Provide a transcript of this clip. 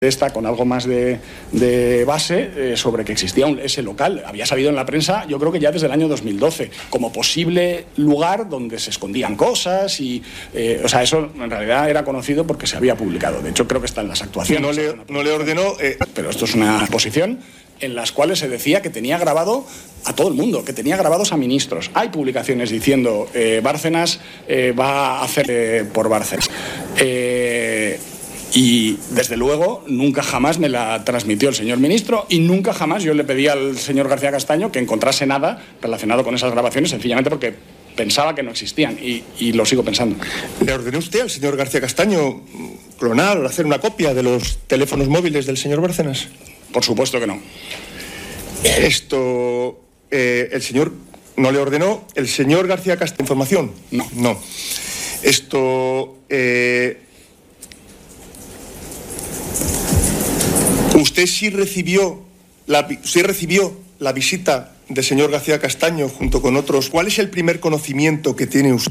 Esta con algo más de base sobre que existía ese local. Había salido en la prensa, yo creo que ya desde el año 2012, como posible lugar donde se escondían cosas y, eso en realidad era conocido porque se había publicado. De hecho, creo que está en las actuaciones. No le ordenó... Pero esto es una posición en las cuales se decía que tenía grabado a todo el mundo, que tenía grabados a ministros. Hay publicaciones diciendo Bárcenas va a hacer por Bárcenas. Y desde luego nunca jamás me la transmitió el señor ministro y nunca jamás yo le pedí al señor García Castaño que encontrase nada relacionado con esas grabaciones, sencillamente porque pensaba que no existían y lo sigo pensando. ¿Le ordenó usted al señor García Castaño clonar o hacer una copia de los teléfonos móviles del señor Bárcenas? Por supuesto que no. El señor no le ordenó, el señor García Castaño. ¿Información? No. ¿Usted sí recibió la visita del señor García Castaño junto con otros? ¿Cuál es el primer conocimiento que tiene usted